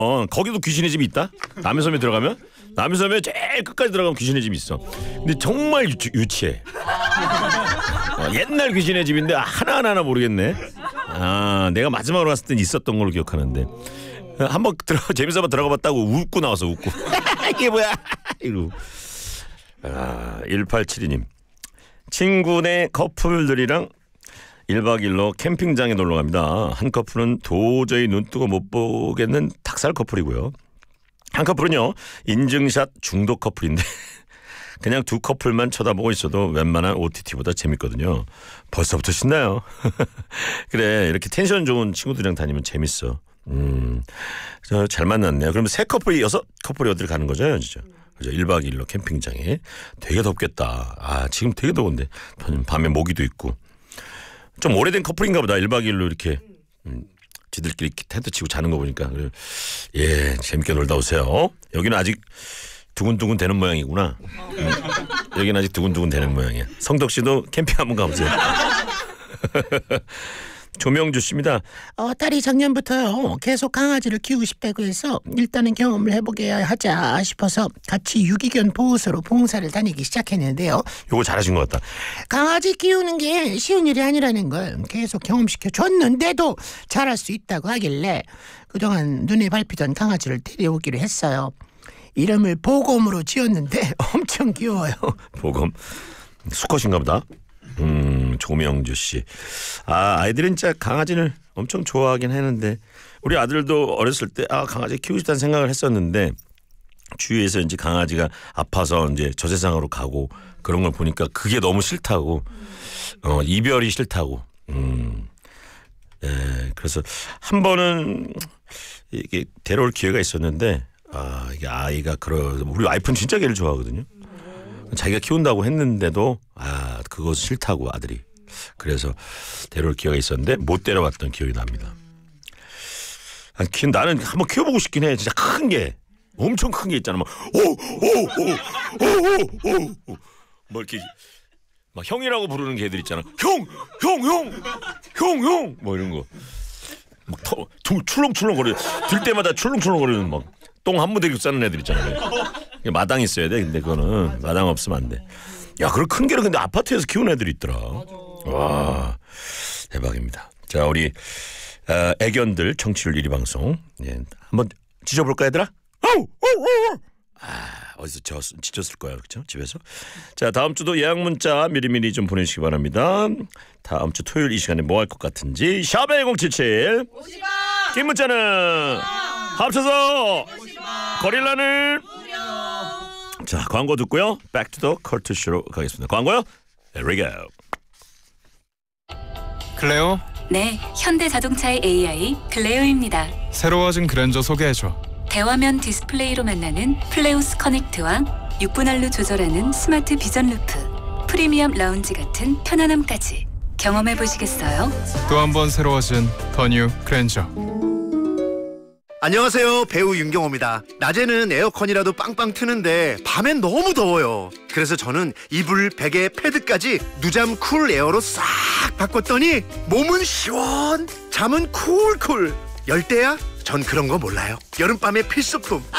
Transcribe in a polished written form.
거기도 귀신의 집이 있다. 남해섬에 들어가면 남해섬에 제일 끝까지 들어가면 귀신의 집이 있어. 근데 정말 유치해. 옛날 귀신의 집인데 하나하나 모르겠네. 내가 마지막으로 갔을 땐 있었던 걸로 기억하는데 한번 재밌어 한번 들어가봤다고 웃고 나와서 웃고 이게 뭐야 이러고. 1872님 친구네 커플들이랑 1박 2일로 캠핑장에 놀러 갑니다. 한 커플은 도저히 눈 뜨고 못 보겠는 닭살 커플이고요. 한 커플은요 인증샷 중독 커플인데 그냥 두 커플만 쳐다보고 있어도 웬만한 OTT보다 재밌거든요. 벌써부터 신나요. 그래 이렇게 텐션 좋은 친구들이랑 다니면 재밌어. 잘 만났네요. 그러면 3커플이 6커플이 어딜 가는 거죠, 진짜. 그죠? 1박 2일로 캠핑장에 되게 덥겠다. 지금 되게 더운데 밤에 모기도 있고 좀 오래된 커플인가 보다. 1박 2일로 이렇게 지들끼리 텐트 치고 자는 거 보니까 예 재밌게 놀다 오세요. 여기는 아직 두근두근 되는 모양이구나. 여기는 아직 두근두근 되는 모양이야. 성덕 씨도 캠핑 한번 가보세요. 조명주 씨입니다. 딸이 작년부터요 계속 강아지를 키우고 싶다고 해서 일단은 경험을 해보게 하자 싶어서 같이 유기견 보호소로 봉사를 다니기 시작했는데요. 요거 잘하신 것 같다. 강아지 키우는 게 쉬운 일이 아니라는 걸 계속 경험시켜 줬는데도 잘할 수 있다고 하길래 그동안 눈에 밟히던 강아지를 데려오기로 했어요. 이름을 보검으로 지었는데 엄청 귀여워요. 보검 수컷인가 보다. 조명주 씨. 아이들은 진짜 강아지를 엄청 좋아하긴 했는데 우리 아들도 어렸을 때 강아지 키우고 싶다는 생각을 했었는데 주위에서 이제 강아지가 아파서 이제 저 세상으로 가고 그런 걸 보니까 그게 너무 싫다고 이별이 싫다고. 그래서 한 번은 이게 데려올 기회가 있었는데 이게 아이가 우리 와이프는 진짜 개를 좋아하거든요. 자기가 키운다고 했는데도 그거 싫다고 아들이. 그래서 데려올 기회가 있었는데 못 데려왔던 기억이 납니다. 나는 한번 키워보고 싶긴 해. 진짜 큰 게 엄청 큰 게 있잖아. 막 뭐 이렇게 막 형이라고 부르는 개들 있잖아. 형 뭐 이런 거 막 출렁출렁 거려. 들 때마다 출렁출렁 거리는 막 똥 한 무대 싸는 애들 있잖아요. 마당 있어야 돼. 근데 그거는 마당 없으면 안 돼. 야, 그런 큰 개를 근데 아파트에서 키우는 애들이 있더라. 와, 대박입니다. 자, 우리 애견들 청취율 1위 방송 한번 지져볼까 얘들아? 어디서 지졌을 거야, 그렇죠? 집에서. 자, 다음 주도 예약 문자 미리미리 좀 보내주시기 바랍니다. 다음 주 토요일 이 시간에 뭐 할 것 같은지 샵 1077 50원 긴 문자는 합쳐서 50원 거릴라는 무료. 자, 광고 듣고요. Back to the Culture Show로 가겠습니다. 광고요? There we go. 클레오? 네, 현대자동차의 AI 클레오입니다. 새로워진 그랜저 소개해줘. 대화면 디스플레이로 만나는 플레우스 커넥트와 6분할로 조절하는 스마트 비전 루프, 프리미엄 라운지 같은 편안함까지 경험해보시겠어요? 또 한 번 새로워진 더 뉴 그랜저. 안녕하세요, 배우 윤경호입니다. 낮에는 에어컨이라도 빵빵 트는데 밤엔 너무 더워요. 그래서 저는 이불, 베개, 패드까지 누잠 쿨 에어로 싹 바꿨더니 몸은 시원, 잠은 쿨쿨. 열대야? 전 그런 거 몰라요. 여름밤의 필수품